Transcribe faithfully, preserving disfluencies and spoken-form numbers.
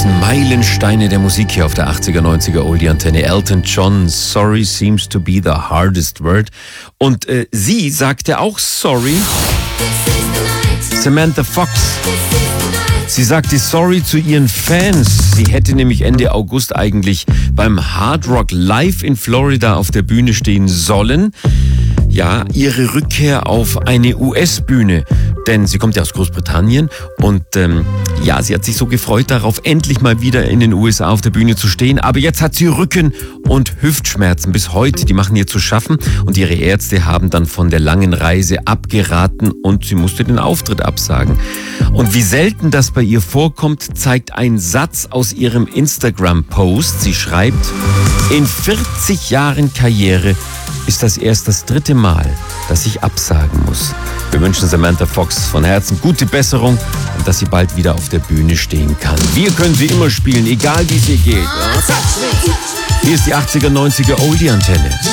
großen Meilensteine der Musik hier auf der achtziger, neunziger Oldie-Antenne. Elton John, Sorry seems to be the hardest word. Und äh, sie sagte auch Sorry. Samantha Fox. Sie sagte Sorry zu ihren Fans. Sie hätte nämlich Ende August eigentlich beim Hard Rock Live in Florida auf der Bühne stehen sollen. Ja, ihre Rückkehr auf eine U S-Bühne. Denn sie kommt ja aus Großbritannien und ähm, ja, sie hat sich so gefreut darauf, endlich mal wieder in den U S A auf der Bühne zu stehen. Aber jetzt hat sie Rücken- und Hüftschmerzen bis heute. Die machen ihr zu schaffen und ihre Ärzte haben dann von der langen Reise abgeraten und sie musste den Auftritt absagen. Und wie selten das bei ihr vorkommt, zeigt ein Satz aus ihrem Instagram-Post. Sie schreibt, in vierzig Jahren Karriere ist das erst das dritte Mal, dass ich absagen muss. Wir wünschen Samantha Fox von Herzen gute Besserung und dass sie bald wieder auf der Bühne stehen kann. Wir können sie immer spielen, egal wie es ihr geht. Hier ist die achtziger, neunziger Oldie-Antenne.